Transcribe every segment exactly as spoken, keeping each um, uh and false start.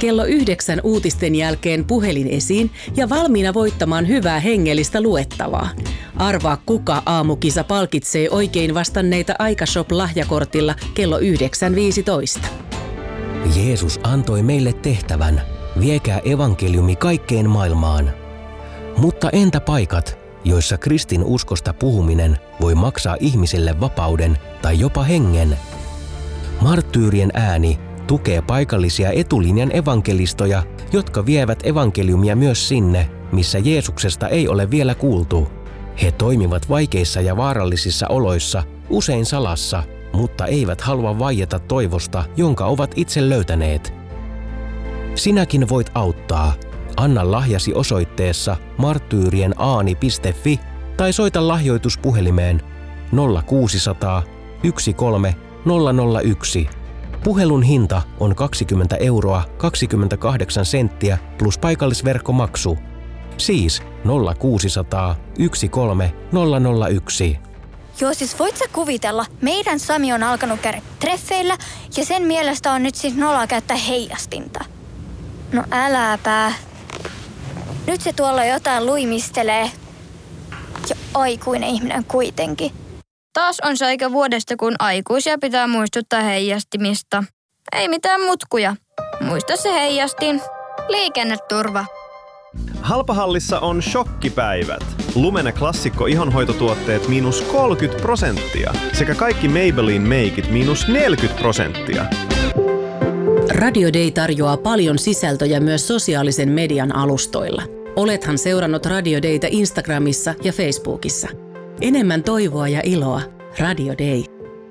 Kello yhdeksän uutisten jälkeen puhelin esiin ja valmiina voittamaan hyvää hengellistä luettavaa. Arvaa, kuka aamukisa palkitsee oikein vastanneita Aikashop-lahjakortilla kello yhdeksän viisitoista. Jeesus antoi meille tehtävän, viekää evankeliumi kaikkeen maailmaan. Mutta entä paikat, joissa kristin uskosta puhuminen voi maksaa ihmiselle vapauden tai jopa hengen? Marttyyrien ääni tukee paikallisia etulinjan evankelistoja, jotka vievät evankeliumia myös sinne, missä Jeesuksesta ei ole vielä kuultu. He toimivat vaikeissa ja vaarallisissa oloissa, usein salassa, mutta eivät halua vaieta toivosta, jonka ovat itse löytäneet. Sinäkin voit auttaa. Anna lahjasi osoitteessa marttyyrienAani piste fi tai soita lahjoituspuhelimeen nolla kuusi nolla nolla yksi kolme nolla nolla yksi. Puhelun hinta on kaksikymmentä euroa kaksikymmentäkahdeksan senttiä plus paikallisverkkomaksu. Siis nolla kuusi nolla nolla yksi kolme nolla nolla yksi. Joo, siis voit sä kuvitella, meidän Sami on alkanut käydä treffeillä ja sen mielestä on nyt siis nolla käyttää heijastinta. No äläpä. Nyt se tuolla jotain luimistelee. Ja aikuinen ihminen kuitenkin. Taas on se aika vuodesta, kun aikuisia pitää muistuttaa heijastimista. Ei mitään mutkuja. Muista se heijastin. Liikenneturva. Halpahallissa on shokkipäivät. Lumene klassikko ihonhoitotuotteet miinus kolmekymmentä prosenttia sekä kaikki Maybelline meikit miinus neljäkymmentä prosenttia. Radio Day tarjoaa paljon sisältöjä myös sosiaalisen median alustoilla. Olethan seurannut Radio Dayta Instagramissa ja Facebookissa. Enemmän toivoa ja iloa. Radio Day.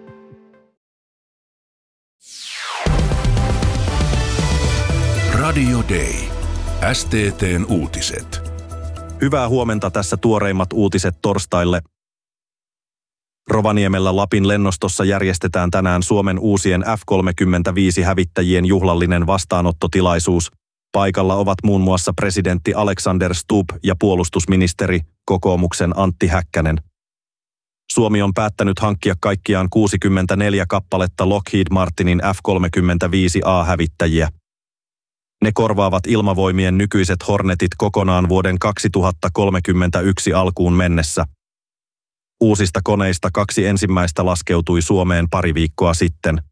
Radio Day. S T T:n uutiset. Hyvää huomenta, tässä tuoreimmat uutiset torstaille. Rovaniemellä Lapin lennostossa järjestetään tänään Suomen uusien F kolmekymmentäviisi-hävittäjien juhlallinen vastaanottotilaisuus. Paikalla ovat muun muassa presidentti Alexander Stubb ja puolustusministeri, kokoomuksen Antti Häkkänen. Suomi on päättänyt hankkia kaikkiaan kuusikymmentäneljä kappaletta Lockheed Martinin F kolmekymmentäviisi A-hävittäjiä. Ne korvaavat ilmavoimien nykyiset Hornetit kokonaan vuoden kaksituhattakolmekymmentäyksi alkuun mennessä. Uusista koneista kaksi ensimmäistä laskeutui Suomeen pari viikkoa sitten.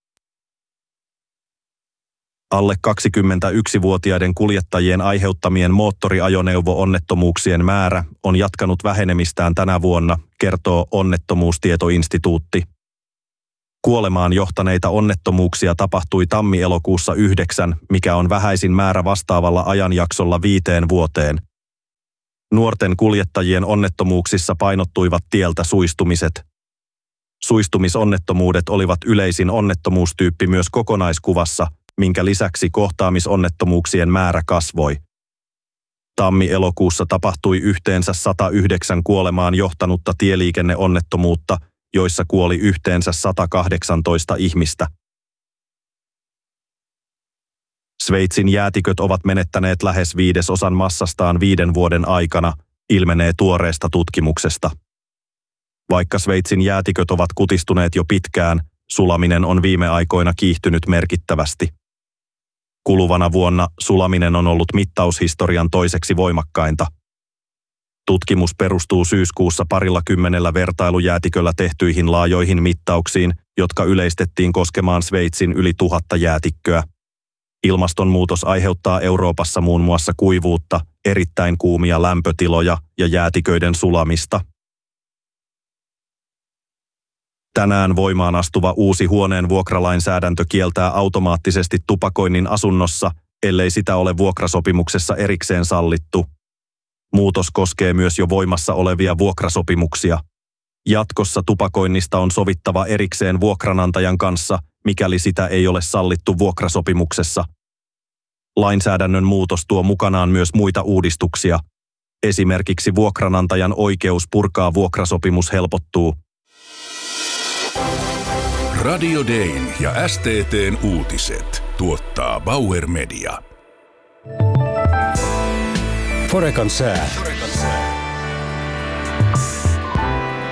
Alle kaksikymmentäyksivuotiaiden kuljettajien aiheuttamien moottoriajoneuvo-onnettomuuksien määrä on jatkanut vähenemistään tänä vuonna, kertoo Onnettomuustietoinstituutti. Kuolemaan johtaneita onnettomuuksia tapahtui tammi-elokuussa yhdeksän, mikä on vähäisin määrä vastaavalla ajanjaksolla viiteen vuoteen. Nuorten kuljettajien onnettomuuksissa painottuivat tieltä suistumiset. Suistumisonnettomuudet olivat yleisin onnettomuustyyppi myös kokonaiskuvassa, minkä lisäksi kohtaamisonnettomuuksien määrä kasvoi. Tammi-elokuussa tapahtui yhteensä sata yhdeksän kuolemaan johtanutta tieliikenneonnettomuutta, joissa kuoli yhteensä sata kahdeksantoista ihmistä. Sveitsin jäätiköt ovat menettäneet lähes viidesosan massastaan viiden vuoden aikana, ilmenee tuoreesta tutkimuksesta. Vaikka Sveitsin jäätiköt ovat kutistuneet jo pitkään, sulaminen on viime aikoina kiihtynyt merkittävästi. Kuluvana vuonna sulaminen on ollut mittaushistorian toiseksi voimakkainta. Tutkimus perustuu syyskuussa parilla kymmenellä vertailujäätiköllä tehtyihin laajoihin mittauksiin, jotka yleistettiin koskemaan Sveitsin yli tuhatta jäätikköä. Ilmastonmuutos aiheuttaa Euroopassa muun muassa kuivuutta, erittäin kuumia lämpötiloja ja jäätiköiden sulamista. Tänään voimaan astuva uusi huoneen vuokralainsäädäntö kieltää automaattisesti tupakoinnin asunnossa, ellei sitä ole vuokrasopimuksessa erikseen sallittu. Muutos koskee myös jo voimassa olevia vuokrasopimuksia. Jatkossa tupakoinnista on sovittava erikseen vuokranantajan kanssa, mikäli sitä ei ole sallittu vuokrasopimuksessa. Lainsäädännön muutos tuo mukanaan myös muita uudistuksia. Esimerkiksi vuokranantajan oikeus purkaa vuokrasopimus helpottuu. Radio Dayn ja S T T:n uutiset tuottaa Bauer Media. Forekan sää.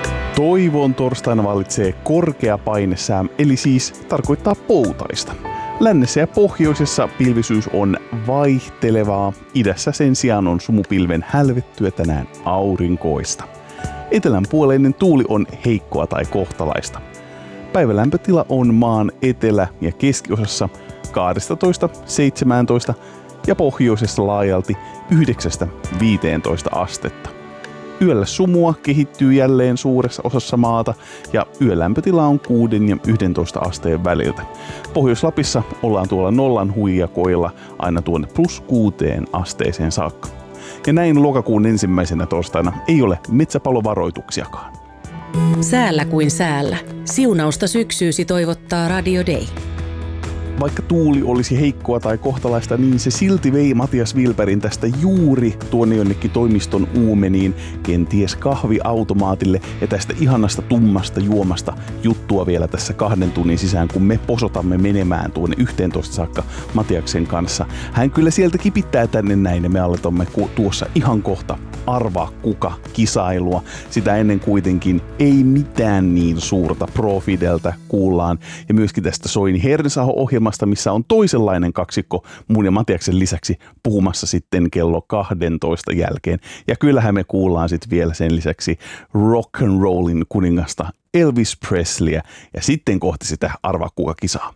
Toivon torstaina vallitsee korkea painesää, eli siis tarkoittaa poutaista. Lännessä ja pohjoisessa pilvisyys on vaihtelevaa. Idässä sen sijaan on sumupilven hälvettyä tänään aurinkoista. Etelänpuoleinen tuuli on heikkoa tai kohtalaista. Päivälämpötila on maan etelä- ja keskiosassa kaksitoista seitsemäntoista ja pohjoisessa laajalti yhdeksästä viiteentoista astetta. Yöllä sumua kehittyy jälleen suuressa osassa maata ja yölämpötila on kuuden ja yhdentoista asteen väliltä. Pohjois-Lapissa ollaan tuolla nollan huijakoilla aina tuonne plus kuuteen asteeseen saakka. Ja näin lokakuun ensimmäisenä torstaina ei ole metsäpalovaroituksiakaan. Säällä kuin säällä. Siunausta syksyysi toivottaa Radio Day. Vaikka tuuli olisi heikkoa tai kohtalaista, niin se silti vei Matias Wilbergin tästä juuri tuonne jonnekin toimiston uumeniin, kenties kahviautomaatille ja tästä ihanasta tummasta juomasta juttua vielä tässä kahden tunnin sisään, kun me posotamme menemään tuonne yhteentoista saakka Matiaksen kanssa. Hän kyllä sieltä kipittää tänne näin ja me aloitamme tuossa ihan kohta arvaa kuka kisailua. Sitä ennen kuitenkin ei mitään niin suurta Profideltä kuullaan ja myöskin tästä Soini Hernesaho-ohjelmasta, missä on toisenlainen kaksikko mun ja Matiaksen lisäksi puhumassa sitten kello kahdentoista jälkeen. Ja kyllähän me kuullaan sitten vielä sen lisäksi rock and rollin kuningasta Elvis Presleyä ja sitten kohti sitä arvaa kuka kisaa.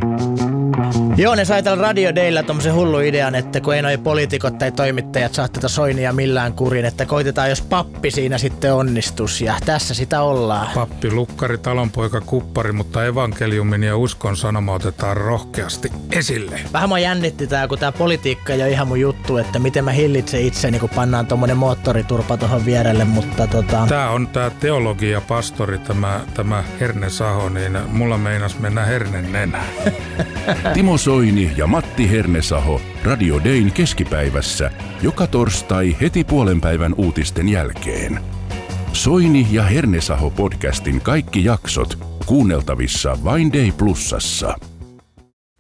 Joo, ne sai tällä Radio Daylla tommosen hullu idean, että kun ei noi poliitikot tai toimittajat saa tätä Soinia millään kurin, että koitetaan jos pappi siinä sitten onnistus ja tässä sitä ollaan. Pappi, lukkari, talonpoika, kuppari, mutta evankeliumin ja uskon sanoma otetaan rohkeasti esille. Vähän mua jännitti tää, kun tää politiikka ei ole ihan mun juttu, että miten mä hillitsen itseni, kun pannaan tommonen moottoriturpa tohon vierelle, mutta tota... Tää on tää teologia, pastori, tämä, tämä Hernesaho, niin mulla meinas mennä hernen nenään. Timo Soini ja Matti Hernesaho Radio Dayn keskipäivässä joka torstai heti puolen päivän uutisten jälkeen. Soini ja Hernesaho podcastin kaikki jaksot kuunneltavissa vain Day Plusassa.